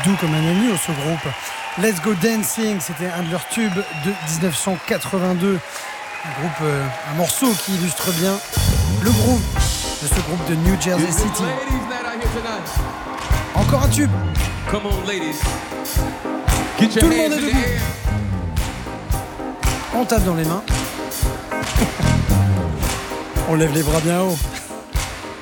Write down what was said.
doux comme un agneau, ce groupe. Let's Go Dancing, c'était un de leurs tubes de 1982. Un morceau qui illustre bien le groove de ce groupe de New Jersey City. Encore un tube. Come on, ladies. Tout le monde est debout. On tape dans les mains. On lève les bras bien haut.